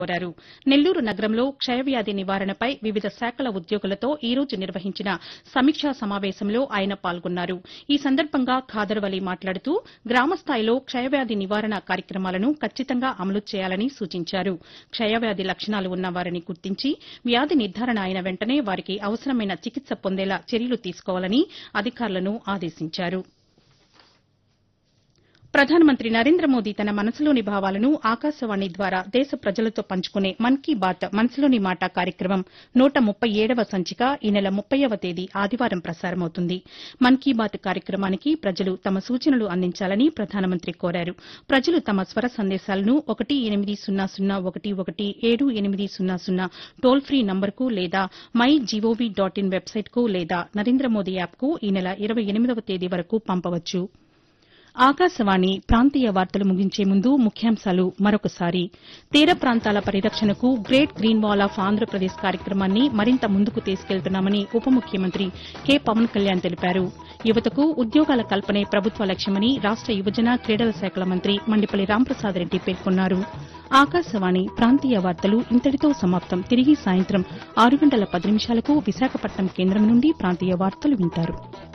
కోరారు. నెల్లూరు నగరంలో క్షయవ్యాధి నివారణపై వివిధ శాఖల ఉద్యోగులతో ఈ రోజు నిర్వహించిన సమీక్షా సమావేశంలో ఆయన పాల్గొన్నారు. ఈ సందర్భంగా ఖాదర్ వలి మాట్లాడుతూ గ్రామస్థాయిలో క్షయవ్యాధి నివారణ కార్యక్రమాలను ఖచ్చితంగా అమలు చేయాలని సూచించారు. క్షయవ్యాధి లక్షణాలు ఉన్న వారిని గుర్తించి వ్యాధి నిర్ధారణ అయిన వెంటనే వారికి అవసరమైన చికిత్స పొందేలా చర్యలు తీసుకోవాలని అధికారులను ఆదేశించారు. ప్రధానమంత్రి నరేంద్ర మోదీ తన మనసులోని భావాలను ఆకాశవాణి ద్వారా దేశ ప్రజలతో పంచుకునే మన్ కీ బాత్ మనసులోని మాట కార్యక్రమం 137వ సంచిక ఈ నెల 30వ తేదీ ఆదివారం ప్రసారమవుతుంది. మన్ కీ బాత్ కార్యక్రమానికి ప్రజలు తమ సూచనలు అందించాలని ప్రధానమంత్రి కోరారు. ప్రజలు తమ స్వర సందేశాలను 18001178000 టోల్ ఫ్రీ నంబర్కు లేదా mygov.in వెబ్సైట్కు లేదా నరేంద్ర మోదీ యాప్కు ఈ నెల 28వ తేదీ వరకు పంపవచ్చు. ఆకాశవాణి ప్రాంతీయ వార్తలు ముగించే ముందు ముఖ్యాంశాలు మరొకసారి. తీర ప్రాంతాల పరిరక్షణకు great green wall of Andhra Pradesh కార్యక్రమాన్ని మరింత ముందుకు తీసుకెళ్తున్నామని ఉప ముఖ్యమంత్రి కె పవన్ కళ్యాణ్ తెలిపారు. యువతకు ఉద్యోగాల కల్పనే ప్రభుత్వ లక్ష్యమని రాష్ట యువజన క్రీడల శాఖల మంత్రి మండిపల్లి రాంప్రసాద్ రెడ్డి పేర్కొన్నారు. ఆకాశవాణి ప్రాంతీయ వార్తలు ఇంతటితో సమాప్తం. తిరిగి సాయంత్రం 6 గంటల 10 నిమిషాలకు విశాఖపట్నం కేంద్రం నుండి ప్రాంతీయ వార్తలు వింటారు.